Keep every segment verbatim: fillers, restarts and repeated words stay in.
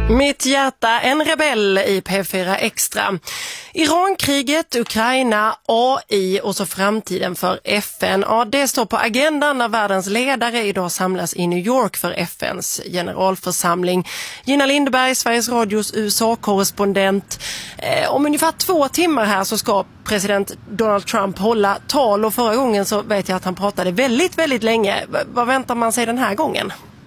Mitt hjärta, en rebell i P fyra Extra. Irankriget, Ukraina, A I och så framtiden för F N. Ja, det står på agendan när världens ledare idag samlas i New York för F N:s generalförsamling. Gina Lindeberg, Sveriges Radios U S A-korrespondent. Eh, om ungefär två timmar här så ska president Donald Trump hålla tal, och förra gången så vet jag att han pratade väldigt, väldigt länge. V- vad väntar man sig den här gången?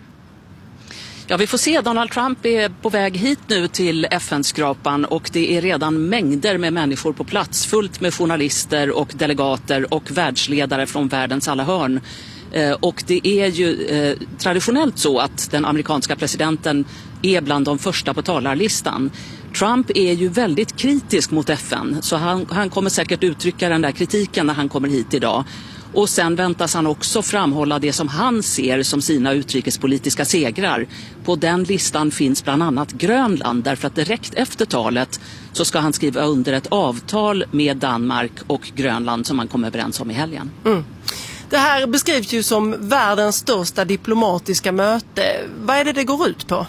Ja, vi får se. Donald Trump är på väg hit nu till F N-skrapan och det är redan mängder med människor på plats. Fullt med journalister och delegater och världsledare från världens alla hörn. Eh, och det är ju eh, traditionellt så att den amerikanska presidenten är bland de första på talarlistan. Trump är ju väldigt kritisk mot F N, så han, han kommer säkert uttrycka den där kritiken när han kommer hit idag. Och sen väntas han också framhålla det som han ser som sina utrikespolitiska segrar. På den listan finns bland annat Grönland, därför att direkt efter talet så ska han skriva under ett avtal med Danmark och Grönland som man kommer överens om i helgen. Mm. Det här beskrivs ju som världens största diplomatiska möte. Vad är det det går ut på?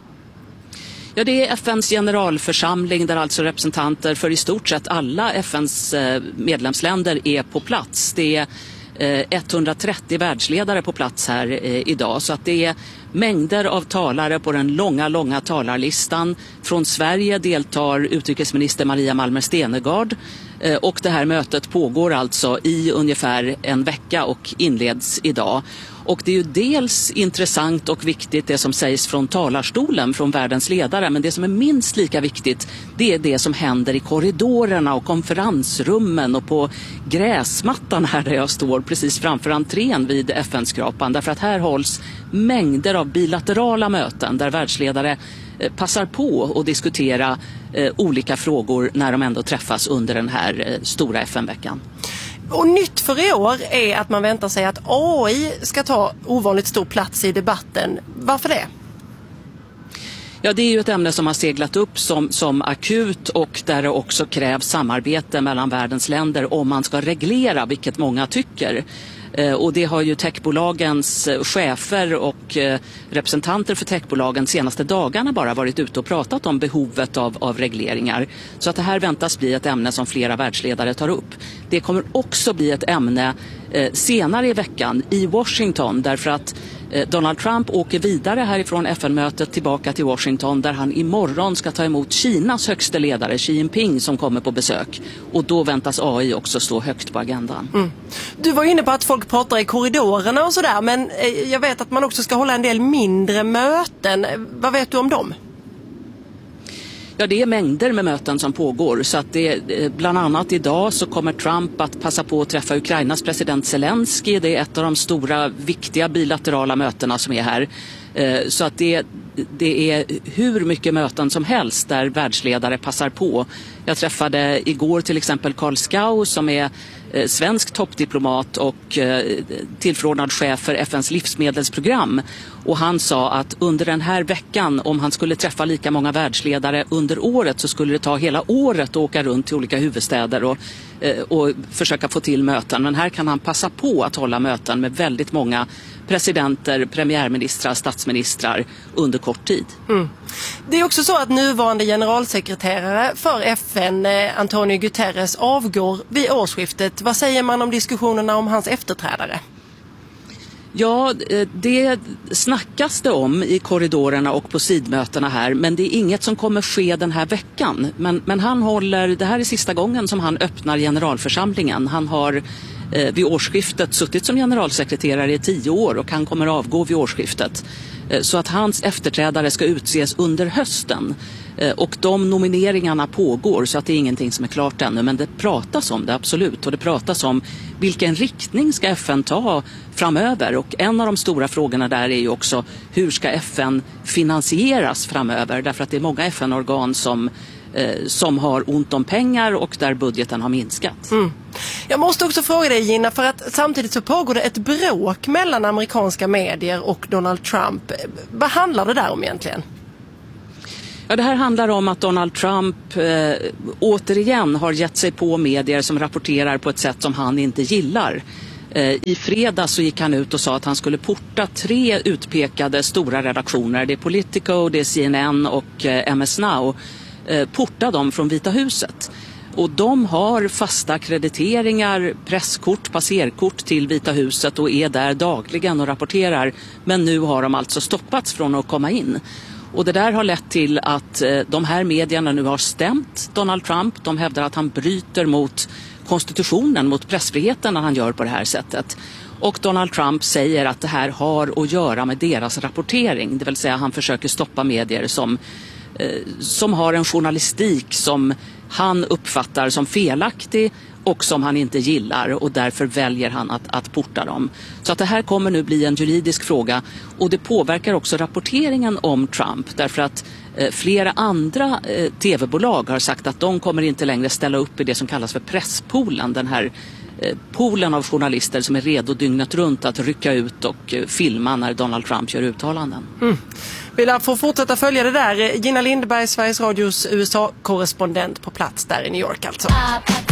Ja, det är F N:s generalförsamling där alltså representanter för i stort sett alla F N:s medlemsländer är på plats. Det är etthundratrettio världsledare på plats här idag, så att det är mängder av talare på den långa, långa talarlistan. Från Sverige deltar utrikesminister Maria Malmer Stenergard och det här mötet pågår alltså i ungefär en vecka och inleds idag. Och det är ju dels intressant och viktigt det som sägs från talarstolen från världens ledare, men det som är minst lika viktigt det är det som händer i korridorerna och konferensrummen och på gräsmattan här där jag står precis framför entrén vid F N-skrapan. Därför att här hålls mängder av bilaterala möten där världsledare passar på att diskutera eh, olika frågor när de ändå träffas under den här eh, stora F N-veckan. Och nytt för i år är att man väntar sig att A I ska ta ovanligt stor plats i debatten. Varför det? Ja, det är ju ett ämne som har seglat upp som, som akut och där det också krävs samarbete mellan världens länder om man ska reglera, vilket många tycker. Eh, och det har ju techbolagens chefer och eh, representanter för techbolagen senaste dagarna bara varit ute och pratat om behovet av, av regleringar. Så att det här väntas bli ett ämne som flera världsledare tar upp. Det kommer också bli ett ämne eh, senare i veckan i Washington, därför att Donald Trump åker vidare härifrån F N-mötet tillbaka till Washington där han imorgon ska ta emot Kinas högsta ledare Xi Jinping som kommer på besök. Och då väntas A I också stå högt på agendan. Mm. Du var inne på att folk pratar i korridorerna och sådär, men jag vet att man också ska hålla en del mindre möten. Vad vet du om dem? Ja, det är mängder med möten som pågår, så att det, bland annat idag så kommer Trump att passa på att träffa Ukrainas president Zelensky. Det är ett av de stora viktiga bilaterala mötena som är här. Så att det, det är hur mycket möten som helst där världsledare passar på. Jag träffade igår till exempel Carl Schau som är svensk toppdiplomat och tillförordnad chef för F N:s livsmedelsprogram. Och han sa att under den här veckan, om han skulle träffa lika många världsledare under året, så skulle det ta hela året att åka runt till olika huvudstäder och, och försöka få till möten. Men här kan han passa på att hålla möten med väldigt många presidenter, premiärministrar, statsministrar under kort tid. Mm. Det är också så att nuvarande generalsekreterare för F N, Antonio Guterres, avgår vid årsskiftet. Vad säger man om diskussionerna om hans efterträdare? Ja, det snackas det om i korridorerna och på sidmötena här, men det är inget som kommer ske den här veckan. Men, men han håller, det här är sista gången som han öppnar generalförsamlingen. Han har eh, vid årsskiftet suttit som generalsekreterare i tio år och han kommer avgå vid årsskiftet. Eh, så att hans efterträdare ska utses under hösten. Eh, och de nomineringarna pågår, så att det är ingenting som är klart ännu, men det pratas om det absolut. Och det pratas om vilken riktning ska F N ta framöver, och en av de stora frågorna där är ju också hur ska F N finansieras framöver, därför att det är många F N-organ som, eh, som har ont om pengar och där budgeten har minskat. Mm. Jag måste också fråga dig, Gina, för att samtidigt så pågår det ett bråk mellan amerikanska medier och Donald Trump. Vad handlar det där om egentligen? Ja, det här handlar om att Donald Trump eh, återigen har gett sig på medier som rapporterar på ett sätt som han inte gillar. I fredag så gick han ut och sa att han skulle porta tre utpekade stora redaktioner. Det är Politico, det är C N N och M S Now. Porta dem från Vita huset. Och de har fasta krediteringar, presskort, passerkort till Vita huset och är där dagligen och rapporterar. Men nu har de alltså stoppats från att komma in. Och det där har lett till att de här medierna nu har stämt Donald Trump. De hävdar att han bryter mot konstitutionen, mot pressfriheten när han gör på det här sättet. Och Donald Trump säger att det här har att göra med deras rapportering. Det vill säga han försöker stoppa medier som, eh, som har en journalistik som han uppfattar som felaktig och som han inte gillar, och därför väljer han att, att porta dem. Så att det här kommer nu bli en juridisk fråga, och det påverkar också rapporteringen om Trump, därför att eh, flera andra eh, tv-bolag har sagt att de kommer inte längre ställa upp i det som kallas för presspoolen, den här eh, poolen av journalister som är redo dygnet runt att rycka ut och eh, filma när Donald Trump gör uttalanden. Mm. Vi lär få fortsätta följa det där. Gina Lindberg, Sveriges Radios U S A-korrespondent på plats där i New York alltså.